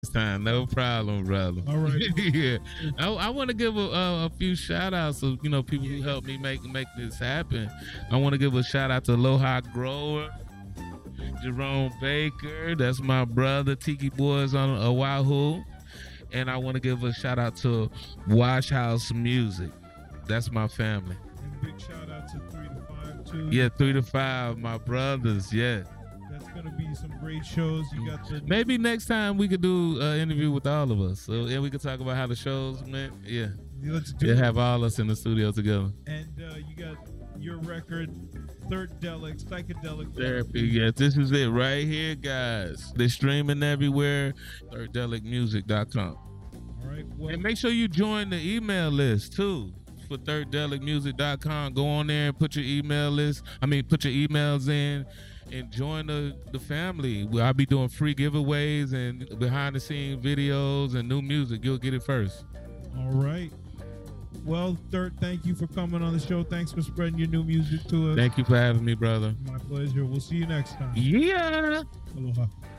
Time, no problem, brother. All right. Yeah, I want to give a few shout outs of people who helped me make this happen. I want to give a shout out to Aloha Grower, Jerome Baker, that's my brother. Tiki Boys on Oahu, and I want to give a shout out to Wash House Music. That's my family. And big shout out to 3 to 5 too. Yeah, 3 to 5, my brothers. Yeah. That's gonna be some great shows. You got the Maybe next time we could do an interview with all of us. So yeah, we could talk about how the shows went. Yeah. Let's do Yeah, it. have all us in the studio together. And you got your record, Third Delic, Psychedelic Therapy. Yes, this is it right here, guys. They're streaming everywhere. ThirdDelicMusic.com. All right. Well, And make sure you join the email list too for ThirdDelicMusic.com. Go on there and put your email list. Put your emails in and join the family. I'll be doing free giveaways and behind the scene videos and new music. You'll get it first. all right. Well, Third, thank you for coming on the show. Thanks for spreading your new music to us. Thank you for having me, brother. My pleasure. We'll see you next time. Yeah. Aloha.